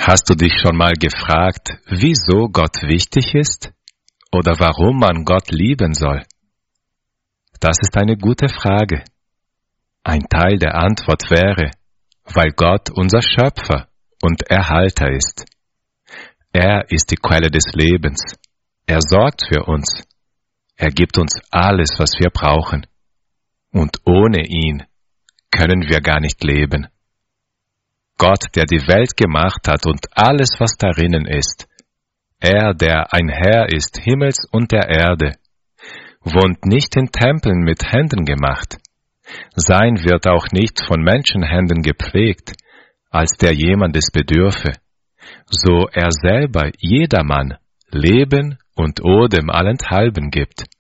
Hast du dich schon mal gefragt, wieso Gott wichtig ist oder warum man Gott lieben soll? Das ist eine gute Frage. Ein Teil der Antwort wäre, weil Gott unser Schöpfer und Erhalter ist. Er ist die Quelle des Lebens. Er sorgt für uns. Er gibt uns alles, was wir brauchen. Und ohne ihn können wir gar nicht leben. Gott, der die Welt gemacht hat und alles, was darinnen ist. Er, der ein Herr ist Himmels und der Erde, wohnt nicht in Tempeln mit Händen gemacht. Sein wird auch nicht von Menschenhänden gepflegt, als der jemandes bedürfe, so er selber jedermann Leben und Odem allenthalben gibt.